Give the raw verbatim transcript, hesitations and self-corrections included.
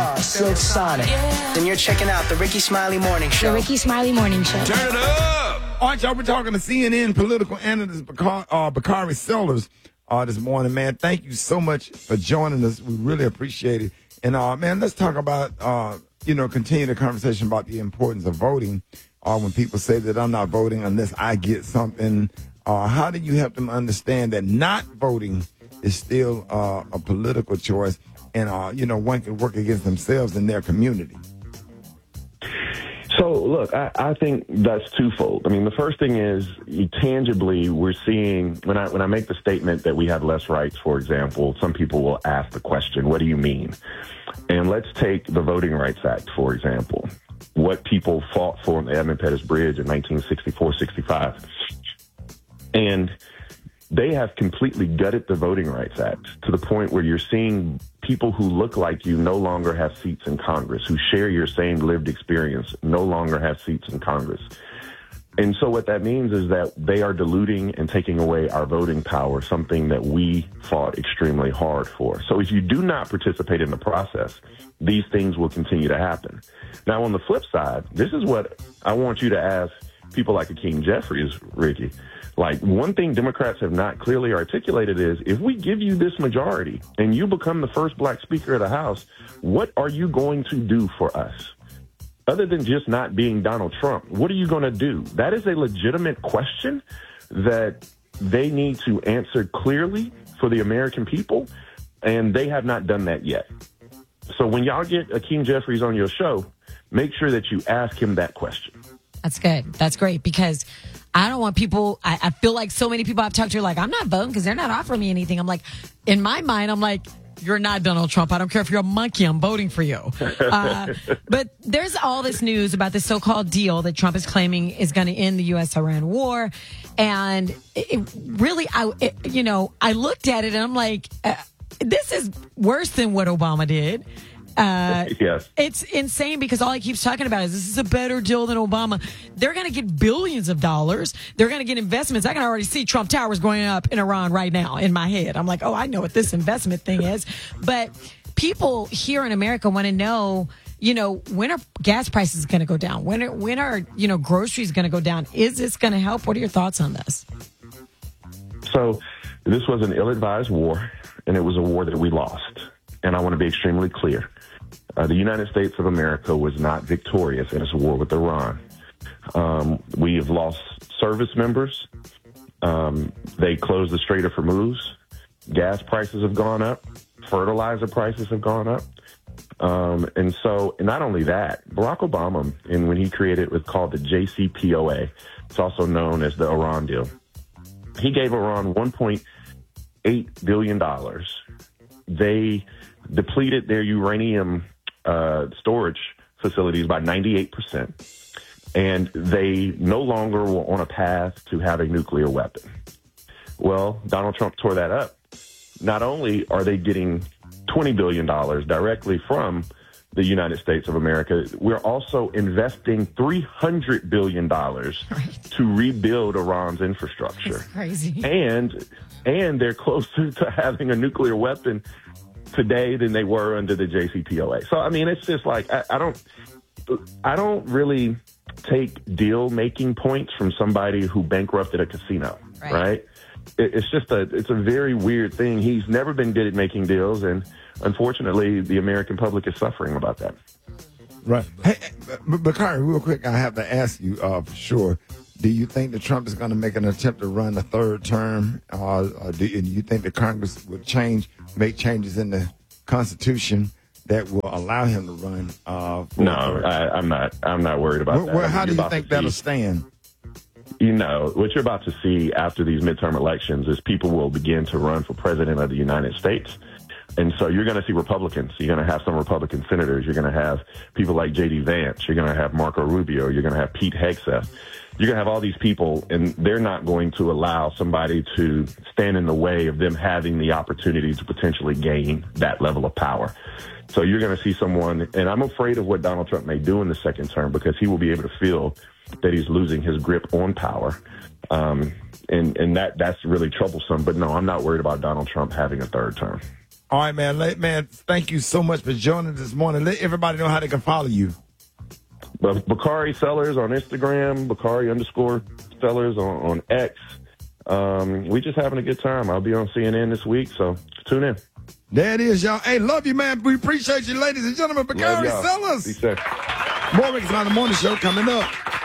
Shaw, Silk Sonic. Yeah. Then you're checking out the Ricky Smiley Morning Show. The Ricky Smiley Morning Show. Turn it up! All right, y'all, we're talking to C N N political analyst Bakari, uh, Bakari Sellers uh, this morning, man. Thank you so much for joining us. We really appreciate it. And, uh, man, let's talk about, uh, you know, continue the conversation about the importance of voting. Uh, when people say that I'm not voting unless I get something, uh, how do you help them understand that not voting is still uh, a political choice and, uh, you know, one can work against themselves and their community? So, look, I, I think that's twofold. I mean, the first thing is you, tangibly we're seeing when I when I make the statement that we have less rights, for example, some people will ask the question, what do you mean? And let's take the Voting Rights Act, for example, what people fought for on the Edmund Pettus Bridge in nineteen sixty-four sixty-five. And they have completely gutted the Voting Rights Act to the point where you're seeing people who look like you no longer have seats in Congress, who share your same lived experience, no longer have seats in Congress. And so what that means is that they are diluting and taking away our voting power, something that we fought extremely hard for. So if you do not participate in the process, these things will continue to happen. Now, on the flip side, this is what I want you to ask people like Hakeem Jeffries, Ricky. Like, one thing Democrats have not clearly articulated is, if we give you this majority and you become the first black speaker of the House, what are you going to do for us? Other than just not being Donald Trump, what are you going to do? That is a legitimate question that they need to answer clearly for the American people, and they have not done that yet. So when y'all get Hakeem Jeffries on your show, make sure that you ask him that question. That's good. That's great, because I don't want people, I, I feel like so many people I've talked to are like, I'm not voting because they're not offering me anything. I'm like, in my mind, I'm like, you're not Donald Trump. I don't care if you're a monkey. I'm voting for you. Uh, but there's all this news about this so-called deal that Trump is claiming is going to end the U S Iran war. And it, it really, I, it, you know, I looked at it and I'm like, uh, this is worse than what Obama did. Uh, yes. It's insane because all he keeps talking about is this is a better deal than Obama. They're going to get billions of dollars. They're going to get investments. I can already see Trump Towers going up in Iran right now in my head. I'm like, oh, I know what this investment thing is. But people here in America want to know, you know, when are gas prices going to go down? When are, when are, you know, groceries going to go down? Is this going to help? What are your thoughts on this? So this was an ill-advised war, and it was a war that we lost. And I want to be extremely clear. Uh, the United States of America was not victorious in its war with Iran. Um, we have lost service members. Um, they closed the Strait of Hormuz. Gas prices have gone up. Fertilizer prices have gone up. Um, and so, and not only that, Barack Obama, and when he created what's called the J C P O A, it's also known as the Iran deal, he gave Iran one point eight billion dollars. They depleted their uranium uh, storage facilities by ninety-eight percent. And they no longer were on a path to have a nuclear weapon. Well, Donald Trump tore that up. Not only are they getting twenty billion dollars directly from the United States of America, we're also investing three hundred billion dollars right. to rebuild Iran's infrastructure. That's crazy. And, and they're closer to having a nuclear weapon today than they were under the J C P O A. So, I mean, it's just like, I, I don't, I don't really take deal making points from somebody who bankrupted a casino, right? right? It, it's just a, it's a very weird thing. He's never been good at making deals, and unfortunately, the American public is suffering about that. Right. Hey, but Bakari, real quick, I have to ask you uh, for sure. Do you think that Trump is going to make an attempt to run a third term? Uh, or do you, do you think that Congress will change, make changes in the Constitution that will allow him to run? Uh, for no, I, I'm not. I'm not worried about well, that. Well, how do you think see, that'll stand? You know, what you're about to see after these midterm elections is people will begin to run for president of the United States. And so you're going to see Republicans. You're going to have some Republican senators. You're going to have people like J D Vance. You're going to have Marco Rubio. You're going to have Pete Hegseth. You're going to have all these people, and they're not going to allow somebody to stand in the way of them having the opportunity to potentially gain that level of power. So you're going to see someone, and I'm afraid of what Donald Trump may do in the second term, because he will be able to feel that he's losing his grip on power. Um, and, and that, that's really troublesome. But no, I'm not worried about Donald Trump having a third term. All right, man. Let, man, thank you so much for joining us this morning. Let everybody know how they can follow you. But Bakari Sellers on Instagram, Bakari underscore Sellers on, on X. Um, we just having a good time. I'll be on C N N this week, so tune in. There it is, y'all. Hey, love you, man. We appreciate you, ladies and gentlemen. Bakari Sellers. Be safe. More Ricky Smiley Morning Show coming up.